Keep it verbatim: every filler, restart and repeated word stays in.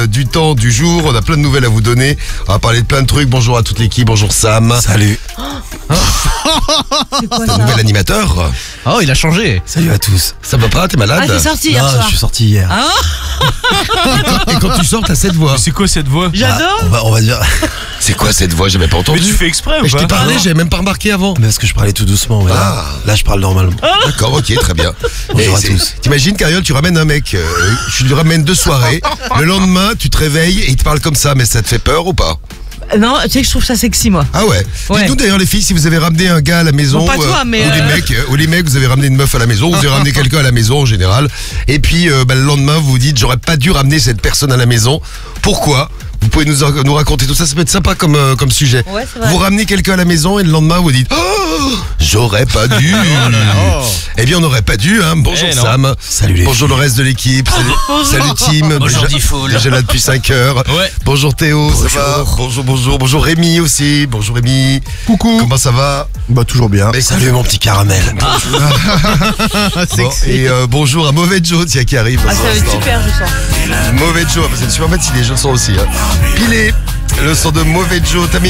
Du temps, du jour, on a plein de nouvelles à vous donner. On va parler de plein de trucs. Bonjour à toute l'équipe, bonjour Sam. Salut. C'est quoi Un ça? nouvel animateur. Oh, il a changé. Salut à tous. Ça va pas, t'es malade? Ah, t'es sorti hier Non, soir. je suis sorti hier. Ah, Et quand tu sors, t'as cette voix. C'est quoi cette voix? j'adore. Ah, on, va, on va dire. C'est quoi cette voix? J'avais pas entendu. Mais tu fais exprès ou Mais je t'ai pas? parlé, j'avais même pas remarqué avant. Mais parce que je parlais tout doucement. Mais là, Ah. là, je parle normalement. D'accord, ok, très bien. Bonjour Et à c'est- tous. T'imagines, Cariole, tu ramènes un mec, euh, tu lui ramènes deux soirées. Le lendemain, tu te réveilles et il te parle comme ça, mais ça te fait peur ou pas? Non, tu sais que je trouve ça sexy, moi. Ah ouais. Ouais. Dites-nous d'ailleurs les filles si vous avez ramené un gars à la maison. Bon, pas toi, mais, ou les euh, mecs, euh, ou les mecs, vous avez ramené une meuf à la maison, ou vous avez ramené quelqu'un à la maison en général. Et puis euh, bah, le lendemain, vous vous dites j'aurais pas dû ramener cette personne à la maison. Pourquoi? Vous pouvez nous, nous raconter tout ça, ça peut être sympa comme, euh, comme sujet. Ouais, c'est vrai. Vous ramenez quelqu'un à la maison et le lendemain vous dites oh, j'aurais pas dû. Eh bien on n'aurait pas dû, hein. Bonjour Eh non. Sam. Salut les Bonjour le reste de l'équipe. Salut, salut Tim. Bonjour Déjà- Diffoul. Déjà là depuis cinq heures. Ouais. Bonjour Théo, ça va? Bonjour, bonjour, bonjour Rémi aussi. Bonjour Rémi. Coucou. Comment ça va? Bah, toujours bien. Mais Salut mon petit caramel. Bon, et euh, bonjour à Mauvais Joe, tiens, qui arrive. Ah, ça va être super, je sens. Mauvais Joe, c'est super bête si les jeux sont aussi. Hein. Pilé, le son de Mauvais Joe. T'as mis